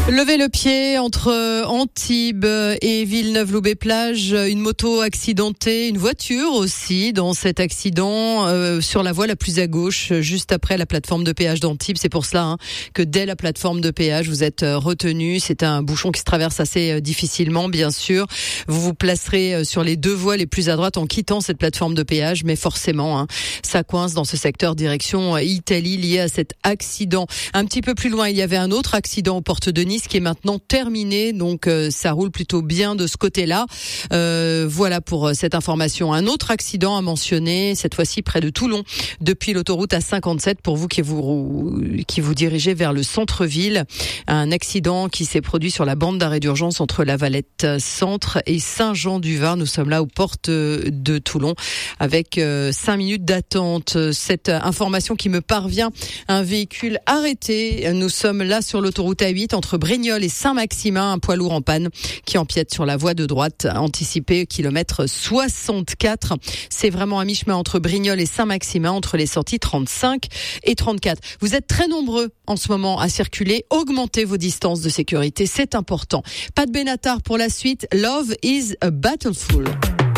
Levez le pied entre Antibes et Villeneuve-Loubet-Plage. Une moto accidentée, une voiture aussi dans cet accident sur la voie la plus à gauche, juste après la plateforme de péage d'Antibes. C'est pour cela que dès la plateforme de péage, vous êtes retenu. C'est un bouchon qui se traverse assez difficilement, bien sûr. Vous vous placerez sur les deux voies les plus à droite en quittant cette plateforme de péage, mais forcément, ça coince dans ce secteur direction Italie lié à cet accident. Un petit peu plus loin, il y avait un autre accident aux portes de Nice qui est maintenant terminé, donc ça roule plutôt bien de ce côté-là. Voilà pour cette information. Un autre accident à mentionner, cette fois-ci près de Toulon, depuis l'autoroute A57 pour vous qui vous dirigez vers le centre-ville. Un accident qui s'est produit sur la bande d'arrêt d'urgence entre la Valette Centre et Saint-Jean-du-Var. Nous sommes là aux portes de Toulon avec 5 minutes d'attente. Cette information qui me parvient, un véhicule arrêté. Nous sommes là sur l'autoroute A8 entre Brignoles et Saint-Maximin, un poids lourd en panne qui empiète sur la voie de droite, anticipé kilomètre 64. C'est vraiment à mi-chemin entre Brignoles et Saint-Maximin, entre les sorties 35 et 34. Vous êtes très nombreux en ce moment à circuler. Augmentez vos distances de sécurité, c'est important. Pat Benatar pour la suite. Love is a Battlefield.